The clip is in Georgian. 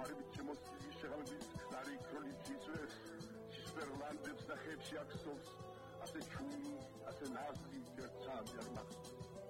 ხმარებით შემოსილი შეღავების ნარიქროლის ისვეს სისპერლანდებს და ხებში აქსოვს ასე ჩუნი ასე ნაზი ერთსამი არ მახსოვს